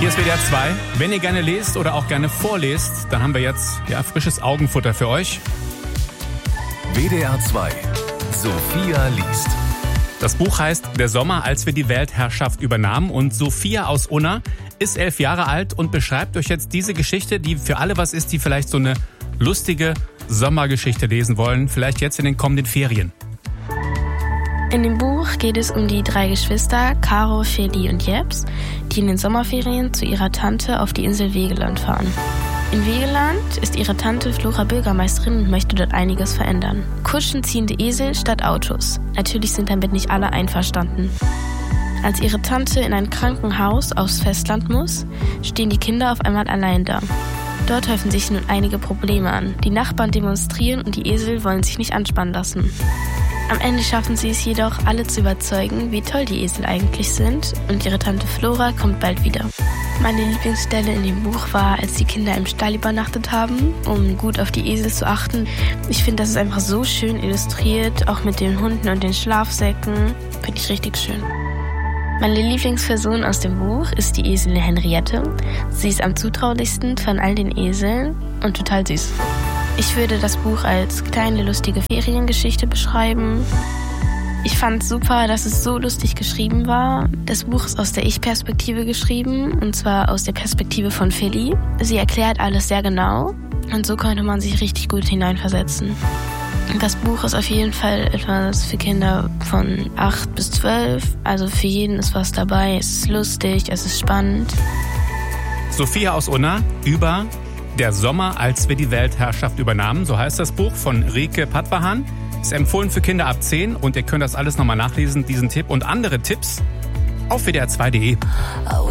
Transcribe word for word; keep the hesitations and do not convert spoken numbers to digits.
Hier ist W D R zwei. Wenn ihr gerne lest oder auch gerne vorlest, dann haben wir jetzt ja, frisches Augenfutter für euch. W D R zwei. Sophia liest. Das Buch heißt Der Sommer, als wir die Weltherrschaft übernahmen. Und Sophia aus Unna ist elf Jahre alt und beschreibt euch jetzt diese Geschichte, die für alle was ist, die vielleicht so eine lustige Sommergeschichte lesen wollen. Vielleicht jetzt in den kommenden Ferien. In dem Buch geht es um die drei Geschwister, Caro, Feli und Jeps, die in den Sommerferien zu ihrer Tante auf die Insel Wegeland fahren. In Wegeland ist ihre Tante Flora Bürgermeisterin und möchte dort einiges verändern. Kutschenziehende Esel statt Autos. Natürlich sind damit nicht alle einverstanden. Als ihre Tante in ein Krankenhaus aufs Festland muss, stehen die Kinder auf einmal allein da. Dort häufen sich nun einige Probleme an. Die Nachbarn demonstrieren und die Esel wollen sich nicht anspannen lassen. Am Ende schaffen sie es jedoch, alle zu überzeugen, wie toll die Esel eigentlich sind, und ihre Tante Flora kommt bald wieder. Meine Lieblingsstelle in dem Buch war, als die Kinder im Stall übernachtet haben, um gut auf die Esel zu achten. Ich finde, das ist einfach so schön illustriert, auch mit den Hunden und den Schlafsäcken. Finde ich richtig schön. Meine Lieblingsperson aus dem Buch ist die Eselin Henriette. Sie ist am zutraulichsten von all den Eseln und total süß. Ich würde das Buch als kleine, lustige Feriengeschichte beschreiben. Ich fand super, dass es so lustig geschrieben war. Das Buch ist aus der Ich-Perspektive geschrieben, und zwar aus der Perspektive von Feli. Sie erklärt alles sehr genau und so konnte man sich richtig gut hineinversetzen. Das Buch ist auf jeden Fall etwas für Kinder von acht bis zwölf. Also für jeden ist was dabei. Es ist lustig, es ist spannend. Sophia aus Unna über Der Sommer, als wir die Weltherrschaft übernahmen. So heißt das Buch von Rike Patwahan. Ist empfohlen für Kinder ab zehn und ihr könnt das alles nochmal nachlesen, diesen Tipp und andere Tipps auf W D R zwei punkt de.